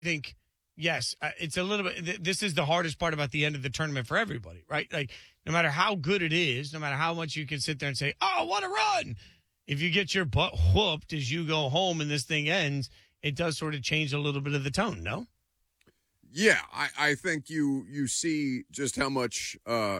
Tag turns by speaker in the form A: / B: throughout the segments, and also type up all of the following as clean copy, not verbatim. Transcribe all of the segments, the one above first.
A: think, yes, it's a little bit. This is the hardest part about the end of the tournament for everybody, right? Like, no matter how good it is, no matter how much you can sit there and say, "Oh, what a run!" If you get your butt whooped as you go home and this thing ends, it does sort of change a little bit of the tone. No.
B: Yeah, I think you see just how much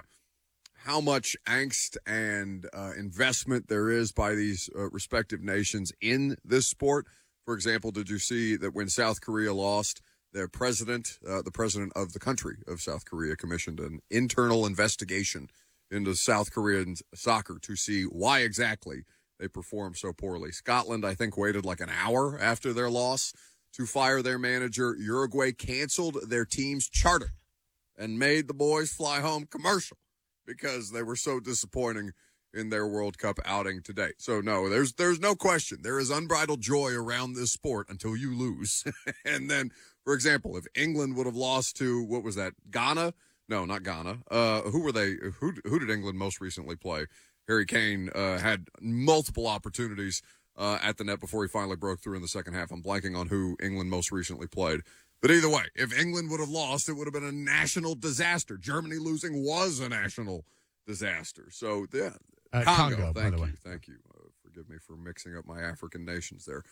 B: angst and investment there is by these respective nations in this sport. For example, did you see that when South Korea lost, their president, the president of the country of South Korea, commissioned an internal investigation into South Korean soccer to see why exactly they performed so poorly. Scotland, I think, waited like an hour after their loss to fire their manager. Uruguay canceled their team's charter and made the boys fly home commercial because they were so disappointing in their World Cup outing today. So, no, there's no question. There is unbridled joy around this sport until you lose. And then, for example, if England would have lost to, what was that, Ghana? No, not Ghana. Who were they? Who did England most recently play? Harry Kane had multiple opportunities at the net before he finally broke through in the second half. I'm blanking on who England most recently played. But either way, if England would have lost, it would have been a national disaster. Germany losing was a national disaster. So, yeah. Congo,
A: by the way.
B: Thank you. Forgive me for mixing up my African nations there.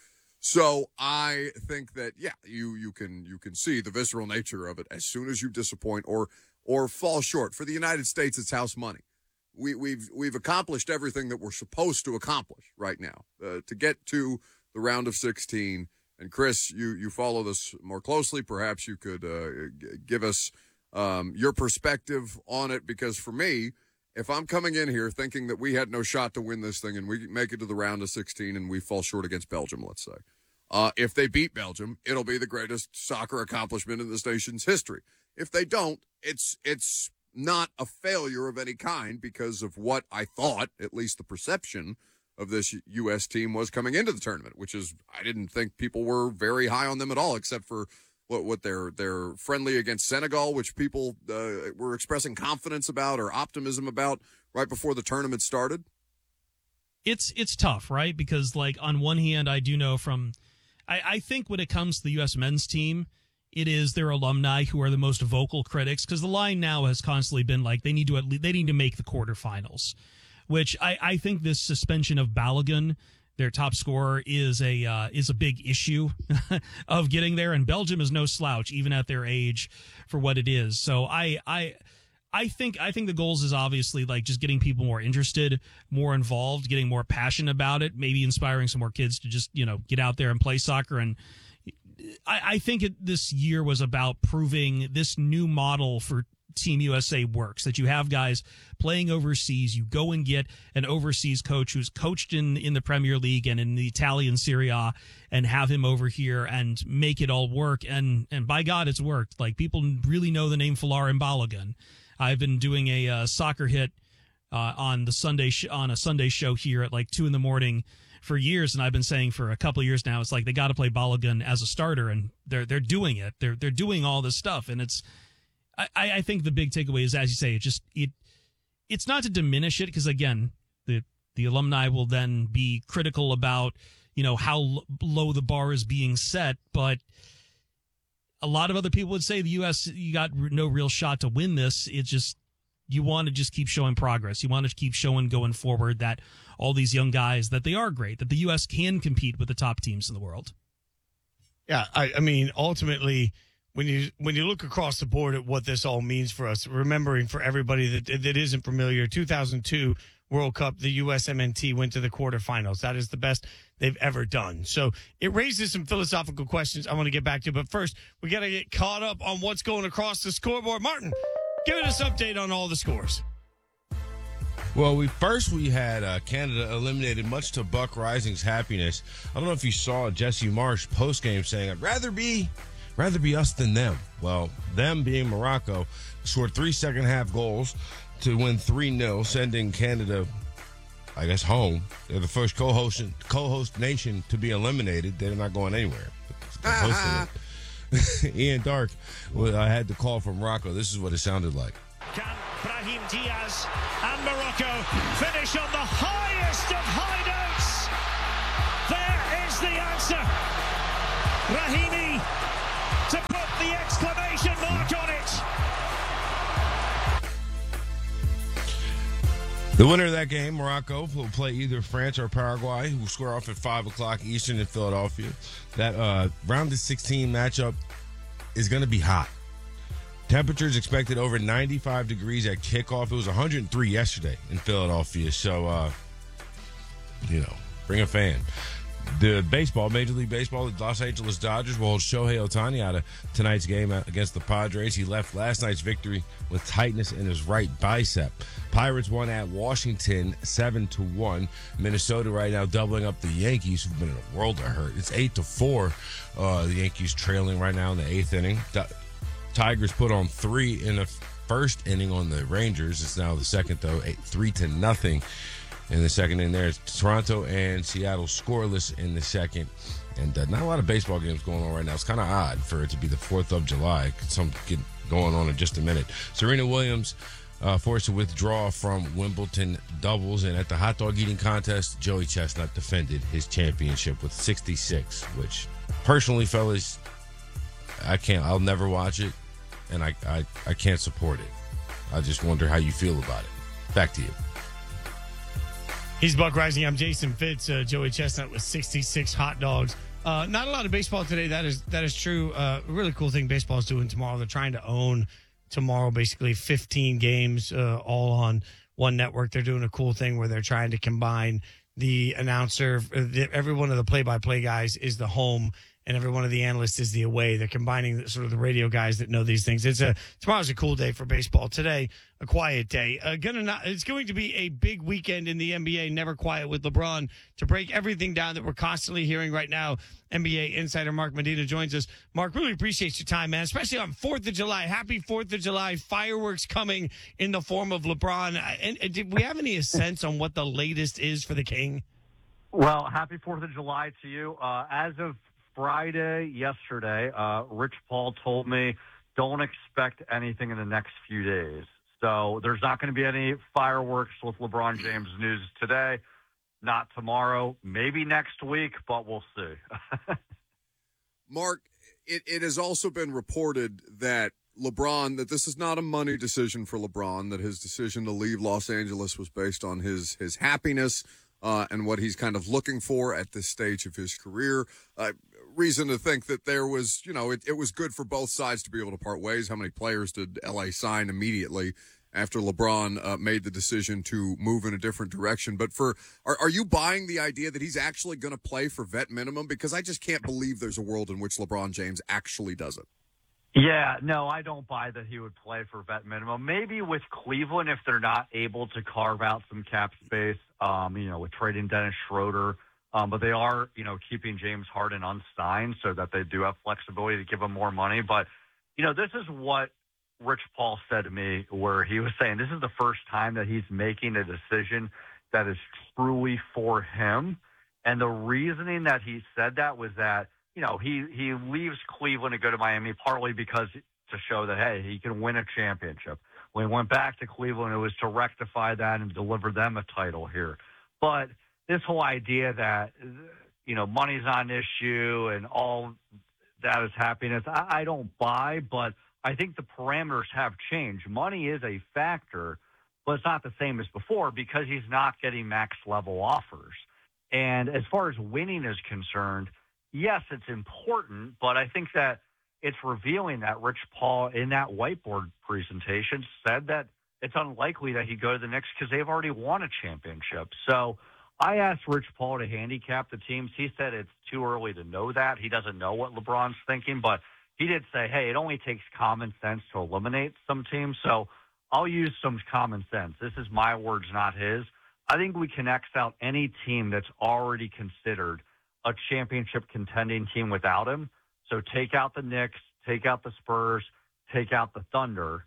B: So I think that, yeah, you can see the visceral nature of it as soon as you disappoint or fall short. For the United States, it's house money. We've accomplished everything that we're supposed to accomplish right now to get to the round of 16. And Chris, you follow this more closely. Perhaps you could give us your perspective on it, because for me, if I'm coming in here thinking that we had no shot to win this thing and we make it to the round of 16 and we fall short against Belgium, let's say, if they beat Belgium, it'll be the greatest soccer accomplishment in this nation's history. If they don't, it's not a failure of any kind because of what I thought, at least the perception of this U.S. team was coming into the tournament, which is I didn't think people were very high on them at all, except for what they're friendly against Senegal, which people were expressing confidence about or optimism about right before the tournament started.
C: It's tough, right? Because, like, on one hand, I do know from I think when it comes to the U.S. men's team, it is their alumni who are the most vocal critics, because the line now has constantly been like they need to make the quarterfinals, which I think this suspension of Balogun, their top scorer, is a big issue of getting there. And Belgium is no slouch, even at their age, for what it is. So I think the goals is obviously like just getting people more interested, more involved, getting more passionate about it, maybe inspiring some more kids to just, get out there and play soccer. And I think this year was about proving this new model for Team USA works, that you have guys playing overseas. You go and get an overseas coach who's coached in the Premier League and in the Italian Serie A, and have him over here and make it all work. And by God, it's worked. Like, people really know the name Folarin Balogun. I've been doing a soccer hit on a Sunday show here at like 2 a.m. for years, and I've been saying for a couple of years now, it's like they got to play Balogun as a starter, and they're doing it. They're doing all this stuff, and it's. I think the big takeaway is, as you say, it's not to diminish it, because again, the alumni will then be critical about how low the bar is being set, but a lot of other people would say the U.S. you got no real shot to win this. It's just you want to just keep showing progress. You want to keep showing going forward that all these young guys, that they are great, that the U.S. can compete with the top teams in the world.
A: Yeah, I mean, ultimately, when you look across the board at what this all means for us, remembering for everybody that isn't familiar, 2002 World Cup, the USMNT went to the quarterfinals. That is the best they've ever done. So it raises some philosophical questions I want to get back to. But first, we got to get caught up on what's going across the scoreboard. Martin, give us an update on all the scores.
D: Well, we had Canada eliminated, much to Buck Rising's happiness. I don't know if you saw Jesse Marsh post-game saying, I'd rather be us than them. Well, them being Morocco scored 3 second-half goals to win 3-0, sending Canada, I guess, home. They're the first co-host nation to be eliminated. They're not going anywhere. Ian Dark had the call from Morocco. This is what it sounded like.
E: Can Brahim Diaz and Morocco finish on the highest of high notes? There is the answer. Brahimi to put the exclamation mark on it.
D: The winner of that game, Morocco, will play either France or Paraguay, who will square off at 5 o'clock Eastern in Philadelphia. That round of 16 matchup is going to be hot. Temperatures expected over 95 degrees at kickoff. It was 103 yesterday in Philadelphia. So, bring a fan. The baseball, Major League Baseball, the Los Angeles Dodgers will hold Shohei Ohtani out of tonight's game against the Padres. He left last night's victory with tightness in his right bicep. Pirates won at Washington 7-1. Minnesota right now doubling up the Yankees, who've been in a world of hurt. It's 8-4. The Yankees trailing right now in the 8th inning. Tigers put on 3 in the first inning on the Rangers. It's now the second, though, 3-0 in the second inning. There's Toronto and Seattle scoreless in the second. And not a lot of baseball games going on right now. It's kind of odd for it to be the 4th of July. Some get going on in just a minute. Serena Williams forced to withdraw from Wimbledon doubles. And at the hot dog eating contest, Joey Chestnut defended his championship with 66, which personally, fellas, I'll never watch it, and I can't support it. I just wonder how you feel about it. Back to you.
A: He's Buck Rising. I'm Jason Fitz. Joey Chestnut with 66 hot dogs. Not a lot of baseball today. That is true. A really cool thing baseball is doing tomorrow. They're trying to own tomorrow basically 15 games all on one network. They're doing a cool thing where they're trying to combine the announcer. Every one of the play-by-play guys is the home, and every one of the analysts is the away. They're combining sort of the radio guys that know these things. Tomorrow's a cool day for baseball. Today, a quiet day. It's going to be a big weekend in the NBA. Never quiet with LeBron. To break everything down that we're constantly hearing right now, NBA insider Mark Medina joins us. Mark, really appreciate your time, man, especially on 4th of July. Happy 4th of July. Fireworks coming in the form of LeBron. And did we have any sense on what the latest is for the King?
F: Well, happy 4th of July to you. As of Friday, yesterday, Rich Paul told me, don't expect anything in the next few days. So there's not going to be any fireworks with LeBron James news today, not tomorrow, maybe next week, but we'll see.
B: Mark, it has also been reported that that this is not a money decision for LeBron, that his decision to leave Los Angeles was based on his happiness and what he's kind of looking for at this stage of his career. Reason to think that there was, it was good for both sides to be able to part ways. How many players did LA sign immediately after LeBron made the decision to move in a different direction? But are you buying the idea that he's actually going to play for vet minimum? Because I just can't believe there's a world in which LeBron James actually does it.
F: Yeah, no, I don't buy that he would play for vet minimum. Maybe with Cleveland if they're not able to carve out some cap space, with trading Dennis Schroeder. But they are, keeping James Harden unsigned so that they do have flexibility to give him more money. But, this is what Rich Paul said to me, where he was saying this is the first time that he's making a decision that is truly for him. And the reasoning that he said that was that, he leaves Cleveland to go to Miami partly because to show that, hey, he can win a championship. When he went back to Cleveland, it was to rectify that and deliver them a title here. But this whole idea that, money's not an issue and all that is happiness, I don't buy, but I think the parameters have changed. Money is a factor, but it's not the same as before because he's not getting max level offers. And as far as winning is concerned, yes, it's important, but I think that it's revealing that Rich Paul in that whiteboard presentation said that it's unlikely that he'd go to the Knicks because they've already won a championship. So I asked Rich Paul to handicap the teams. He said it's too early to know that. He doesn't know what LeBron's thinking, but he did say, hey, it only takes common sense to eliminate some teams. So I'll use some common sense. This is my words, not his. I think we can X out any team that's already considered a championship contending team without him. So take out the Knicks, take out the Spurs, take out the Thunder,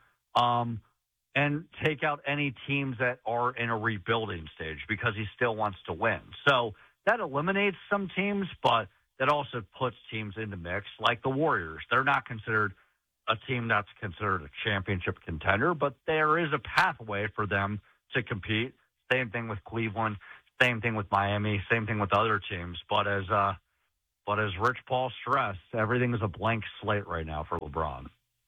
F: and take out any teams that are in a rebuilding stage because he still wants to win. So that eliminates some teams, but that also puts teams in the mix like the Warriors. They're not considered a team that's considered a championship contender, but there is a pathway for them to compete. Same thing with Cleveland, same thing with Miami, same thing with other teams. But as But as Rich Paul stressed, everything is a blank slate right now for LeBron.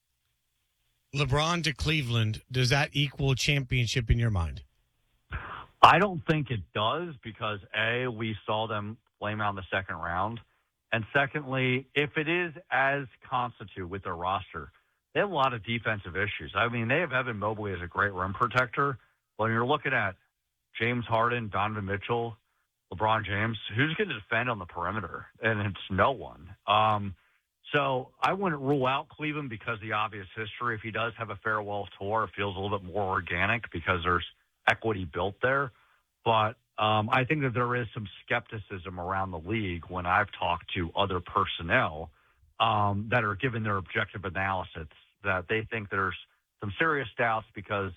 A: LeBron to Cleveland, does that equal championship in your mind?
F: I don't think it does because, A, we saw them flame out in the second round. And secondly, if it is as constituted with their roster, they have a lot of defensive issues. I mean, they have Evan Mobley as a great rim protector. When you're looking at James Harden, Donovan Mitchell, LeBron James, who's going to defend on the perimeter? And it's no one. So I wouldn't rule out Cleveland because of the obvious history. If he does have a farewell tour, it feels a little bit more organic because there's equity built there. But I think that there is some skepticism around the league when I've talked to other personnel that are given their objective analysis that they think there's some serious doubts because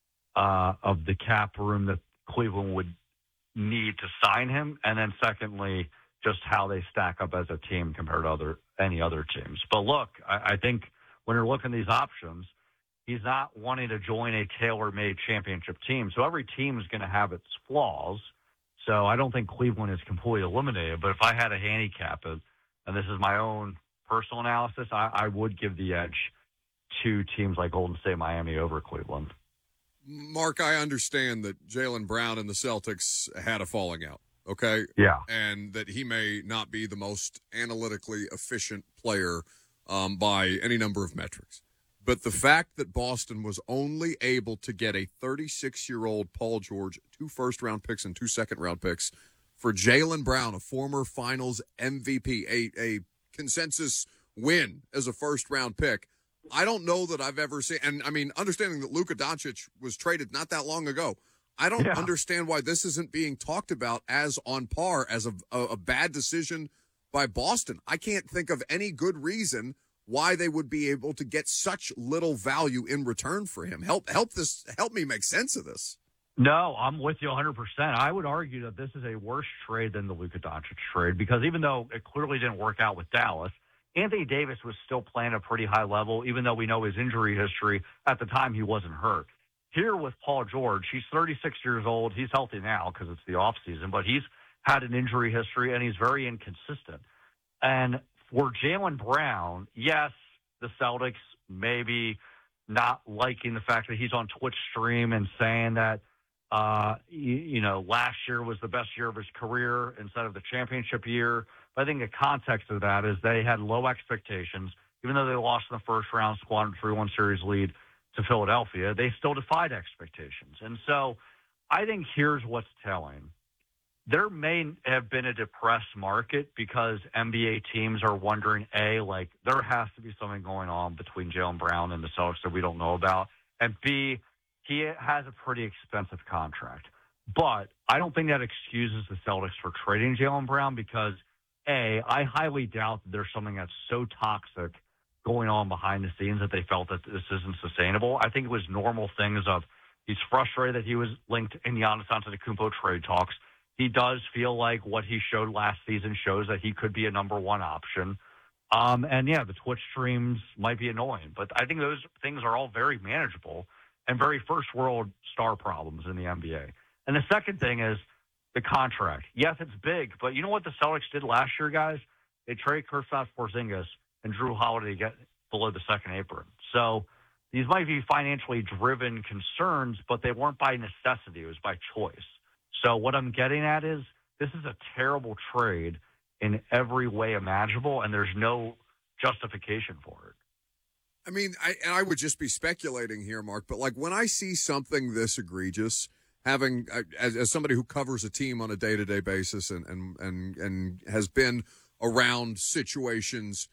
F: of the cap room that Cleveland would need to sign him. And then secondly, just how they stack up as a team compared to any other teams. But look, I think when you're looking at these options, he's not wanting to join a tailor-made championship team. So every team is going to have its flaws. So I don't think Cleveland is completely eliminated. But if I had to handicap it, and this is my own personal analysis, I would give the edge to teams like Golden State, Miami over Cleveland.
B: Mark, I understand that Jaylen Brown and the Celtics had a falling out, okay?
F: Yeah.
B: And that he may not be the most analytically efficient player by any number of metrics. But the fact that Boston was only able to get a 36-year-old Paul George, 2 first-round picks and 2 second-round picks for Jaylen Brown, a former Finals MVP, a consensus win as a first-round pick, I don't know that I've ever seen – and, I mean, understanding that Luka Doncic was traded not that long ago, I don't understand why this isn't being talked about as on par as a bad decision by Boston. I can't think of any good reason why they would be able to get such little value in return for him. Help me make sense of this.
F: No, I'm with you 100%. I would argue that this is a worse trade than the Luka Doncic trade because even though it clearly didn't work out with Dallas, Anthony Davis was still playing at a pretty high level, even though we know his injury history. At the time, he wasn't hurt. Here with Paul George, he's 36 years old. He's healthy now because it's the offseason, but he's had an injury history, and he's very inconsistent. And for Jaylen Brown, yes, the Celtics maybe not liking the fact that he's on Twitch stream and saying that, last year was the best year of his career instead of the championship year. But I think the context of that is they had low expectations. Even though they lost in the first round, squandered 3-1 series lead to Philadelphia, they still defied expectations. And so I think here's what's telling. There may have been a depressed market because NBA teams are wondering, A, like there has to be something going on between Jaylen Brown and the Celtics that we don't know about, and B, he has a pretty expensive contract. But I don't think that excuses the Celtics for trading Jaylen Brown because, A, I highly doubt that there's something that's so toxic going on behind the scenes that they felt that this isn't sustainable. I think it was normal things of he's frustrated that he was linked in Giannis Antetokounmpo trade talks. He does feel like what he showed last season shows that he could be a number one option. The Twitch streams might be annoying, but I think those things are all very manageable and very first world star problems in the NBA. And the second thing is the contract. Yes, it's big, but you know what the Celtics did last year, guys? They traded Kristaps Porzingis and Drew Holiday to get below the second apron. So these might be financially driven concerns, but they weren't by necessity. It was by choice. So what I'm getting at is this is a terrible trade in every way imaginable, and there's no justification for it.
B: I mean, I would just be speculating here, Mark, but like when I see something this egregious, having as somebody who covers a team on a day-to-day basis and has been around situations,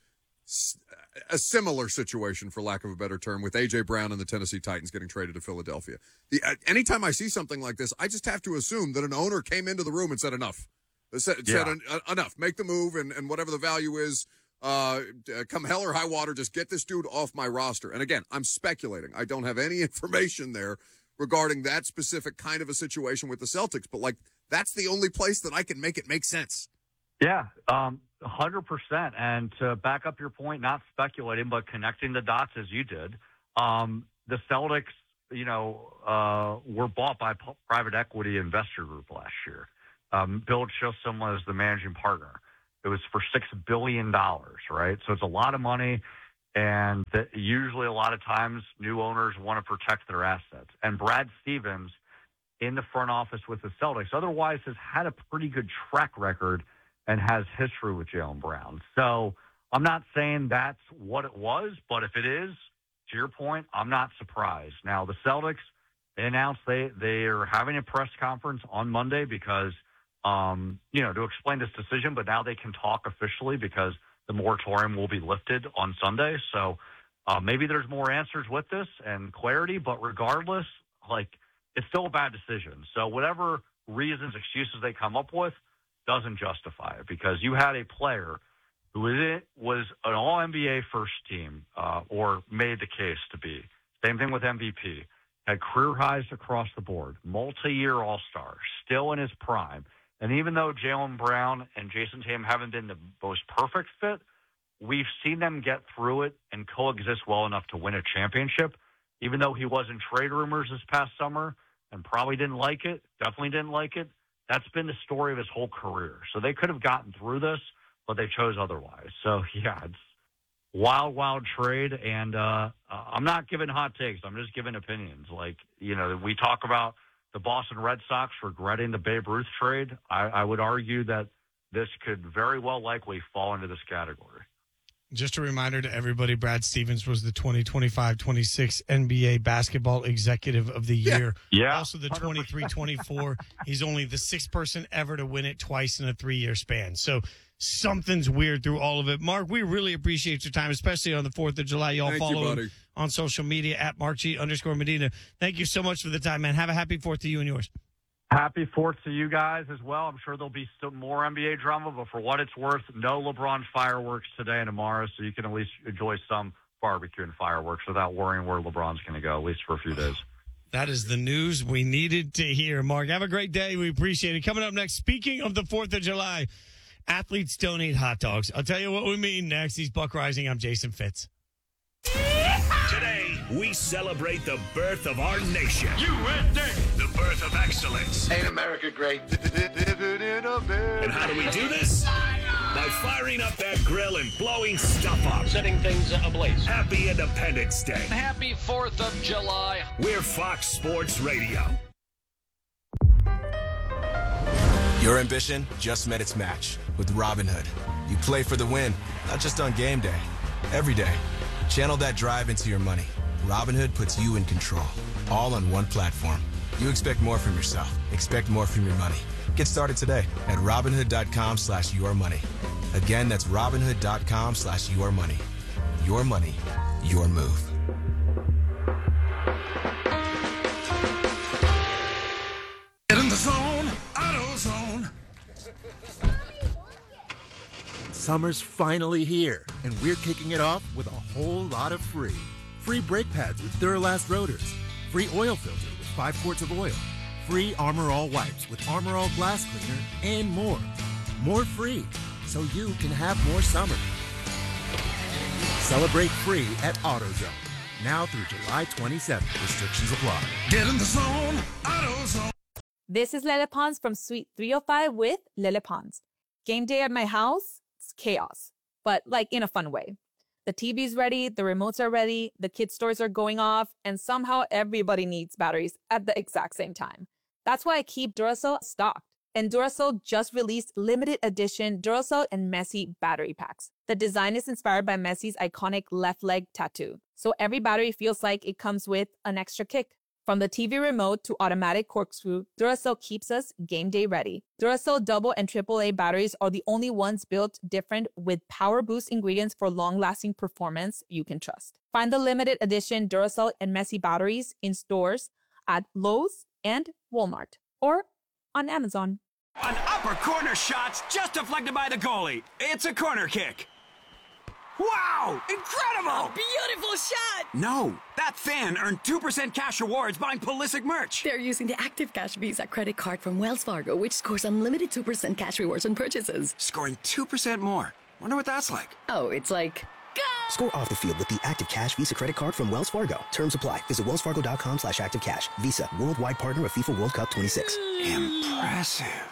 B: a similar situation, for lack of a better term, with A.J. Brown and the Tennessee Titans getting traded to Philadelphia. Anytime I see something like this, I just have to assume that an owner came into the room and said enough. Said enough. Make the move, and whatever the value is, come hell or high water, just get this dude off my roster. And again, I'm speculating. I don't have any information there regarding that specific kind of a situation with the Celtics, but like that's the only place that I can make it make sense.
F: Yeah, 100%. And to back up your point, not speculating, but connecting the dots as you did, the Celtics, were bought by private equity investor group last year. Bill Chisholm was the managing partner. It was for $6 billion, right? So it's a lot of money. And usually a lot of times new owners want to protect their assets. And Brad Stevens in the front office with the Celtics otherwise has had a pretty good track record and has history with Jaylen Brown. So I'm not saying that's what it was, but if it is, to your point, I'm not surprised. Now, the Celtics, they announced they are having a press conference on Monday because, to explain this decision, but now they can talk officially because the moratorium will be lifted on Sunday. So maybe there's more answers with this and clarity, but regardless, it's still a bad decision. So whatever reasons, excuses they come up with doesn't justify it because you had a player who was an all-NBA first team or made the case to be. Same thing with MVP. Had career highs across the board, multi-year all-star, still in his prime. And even though Jaylen Brown and Jason Tatum haven't been the most perfect fit, we've seen them get through it and coexist well enough to win a championship. Even though he was in trade rumors this past summer and probably didn't like it, definitely didn't like it, that's been the story of his whole career. So they could have gotten through this, but they chose otherwise. So, yeah, it's wild trade. And I'm not giving hot takes. I'm just giving opinions. We talk about the Boston Red Sox regretting the Babe Ruth trade. I would argue that this could very well likely fall into this category.
A: Just a reminder to everybody, Brad Stevens was the 2025-26 NBA Basketball Executive of the Year.
F: Yeah.
A: Also the 23-24. He's only the sixth person ever to win it twice in a 3-year span. So something's weird through all of it. Mark, we really appreciate your time, especially on the 4th of July. Y'all follow him on social media at @MarkG_Medina. Thank you so much for the time, man. Have a happy 4th to you and yours.
F: Happy 4th to you guys as well. I'm sure there'll be still more NBA drama, but for what it's worth, no LeBron fireworks today and tomorrow, so you can at least enjoy some barbecue and fireworks without worrying where LeBron's going to go, at least for a few days.
A: That is the news we needed to hear, Mark. Have a great day. We appreciate it. Coming up next, speaking of the 4th of July, athletes don't eat hot dogs. I'll tell you what we mean next. He's Buck Rising. I'm Jason Fitz.
E: Today, we celebrate the birth of our nation. USA! The birth of excellence.
G: Ain't America great?
E: And how do we do this? By firing up that grill and blowing stuff up.
H: Setting things ablaze.
E: Happy Independence Day.
H: Happy 4th of July.
E: We're Fox Sports Radio.
I: Your ambition just met its match with Robinhood. You play for the win, not just on game day. Every day. Channel that drive into your money. Robinhood puts you in control, all on one platform. You expect more from yourself. Expect more from your money. Get started today at Robinhood.com/yourmoney. Again, that's Robinhood.com/yourmoney. Your money, your move.
G: Get in the zone, AutoZone.
J: Summer's finally here, and we're kicking it off with a whole lot of free. Free brake pads with Duralast rotors. Free oil filter with 5 quarts of oil. Free Armor All wipes with Armor All glass cleaner, and more. More free, so you can have more summer. Celebrate free at AutoZone. Now through July 27th. Restrictions apply.
G: Get in the zone, AutoZone.
K: This is Lele Pons from Suite 305 with Lele Pons. Game day at my house, it's chaos, but in a fun way. The TV's ready, the remotes are ready, the kids' toys are going off, and somehow everybody needs batteries at the exact same time. That's why I keep Duracell stocked. And Duracell just released limited edition Duracell and Messi battery packs. The design is inspired by Messi's iconic left leg tattoo, so every battery feels like it comes with an extra kick. From the TV remote to automatic corkscrew, Duracell keeps us game day ready. Duracell double and AAA batteries are the only ones built different with power boost ingredients for long-lasting performance you can trust. Find the limited edition Duracell and Messi batteries in stores at Lowe's and Walmart or on Amazon.
L: An upper corner shot's just deflected by the goalie. It's a corner kick. Wow! Incredible!
M: A beautiful shot!
L: No, that fan earned 2% cash rewards buying Pulisic merch.
M: They're using the Active Cash Visa credit card from Wells Fargo, which scores unlimited 2% cash rewards on purchases.
L: Scoring 2% more. Wonder what that's like.
M: Oh, it's like... Go!
N: Score off the field with the Active Cash Visa credit card from Wells Fargo. Terms apply. Visit wellsfargo.com/activecash. Visa, worldwide partner of FIFA World Cup 26.
L: Impressive.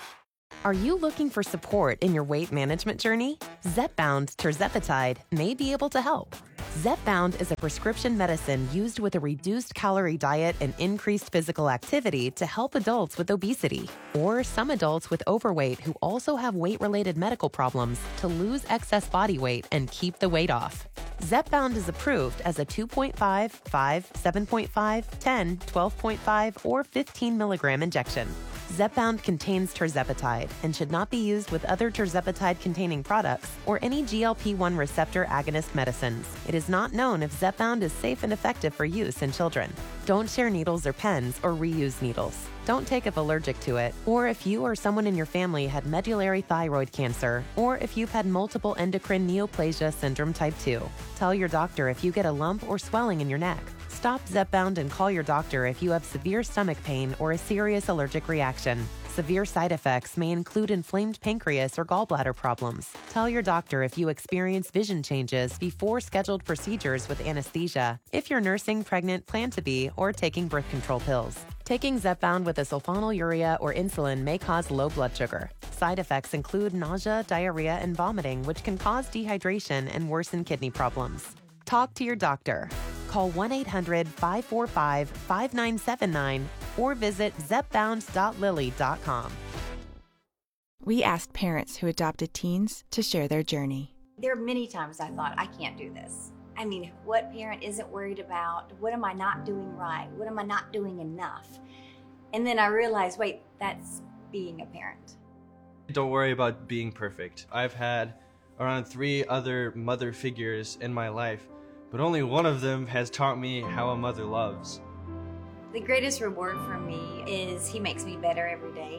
O: Are you looking for support in your weight management journey? Zepbound tirzepatide may be able to help. Zepbound is a prescription medicine used with a reduced calorie diet and increased physical activity to help adults with obesity or some adults with overweight who also have weight-related medical problems to lose excess body weight and keep the weight off. Zepbound is approved as a 2.5, 5, 7.5, 10, 12.5, or 15 milligram injection. Zepbound contains tirzepatide and should not be used with other tirzepatide-containing products or any GLP-1 receptor agonist medicines. It is not known if Zepbound is safe and effective for use in children. Don't share needles or pens or reuse needles. Don't take if allergic to it, or if you or someone in your family had medullary thyroid cancer, or if you've had multiple endocrine neoplasia syndrome type 2. Tell your doctor if you get a lump or swelling in your neck. Stop Zepbound and call your doctor if you have severe stomach pain or a serious allergic reaction. Severe side effects may include inflamed pancreas or gallbladder problems. Tell your doctor if you experience vision changes before scheduled procedures with anesthesia, if you're nursing, pregnant, plan to be, or taking birth control pills. Taking Zepbound with a sulfonylurea or insulin may cause low blood sugar. Side effects include nausea, diarrhea, and vomiting, which can cause dehydration and worsen kidney problems. Talk to your doctor. Call 1-800-545-5979 or visit zepbound.lilly.com.
P: We asked parents who adopted teens to share their journey.
Q: There are many times I thought, I can't do this. I mean, what parent isn't worried about, what am I not doing right? What am I not doing enough? And then I realized, wait, that's being a parent.
R: Don't worry about being perfect. I've had around 3 other mother figures in my life, but only one of them has taught me how a mother loves.
Q: The greatest reward for me is he makes me better every day.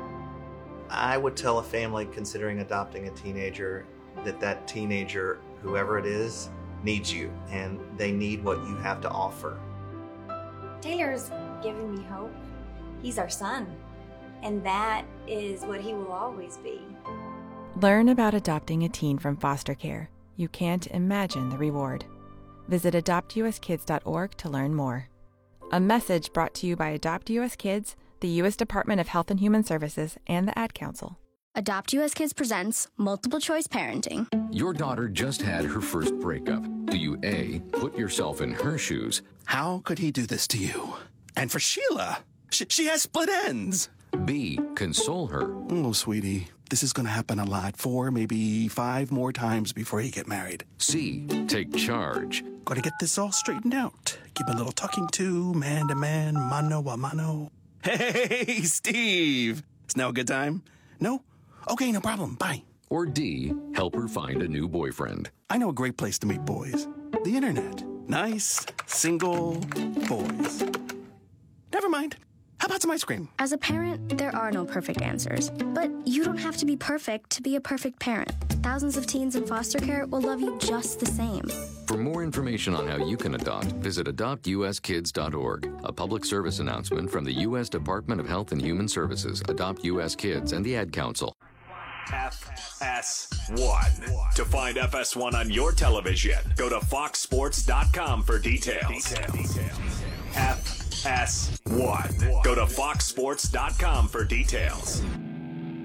S: I would tell a family considering adopting a teenager that teenager, whoever it is, needs you, and they need what you have to offer.
Q: Taylor's giving me hope. He's our son, and that is what he will always be.
P: Learn about adopting a teen from foster care. You can't imagine the reward. Visit adoptuskids.org to learn more. A message brought to you by Adopt US Kids, the U.S. Department of Health and Human Services, and the Ad Council.
T: Adopt US Kids presents Multiple Choice Parenting.
U: Your daughter just had her first breakup. Do you A, put yourself in her shoes?
V: How could he do this to you? And for Sheila, she has split ends.
U: B, console her.
V: Oh, sweetie, this is going to happen a lot. 4, maybe 5 more times before you get married.
U: C, take charge.
V: Got to get this all straightened out. Give a little talking to, man to man, mano a mano. Hey, Steve! Is now a good time? No? Okay, no problem. Bye.
U: Or D, help her find a new boyfriend.
V: I know a great place to meet boys. The internet. Nice, single boys. Never mind. How about some ice cream?
T: As a parent, there are no perfect answers. But you don't have to be perfect to be a perfect parent. Thousands of teens in foster care will love you just the same.
U: For more information on how you can adopt, visit adoptuskids.org. A public service announcement from the U.S. Department of Health and Human Services, Adopt U.S. Kids, and the Ad Council.
E: FS1. To find FS1 on your television, go to foxsports.com for details. FS1. Go to foxsports.com for details.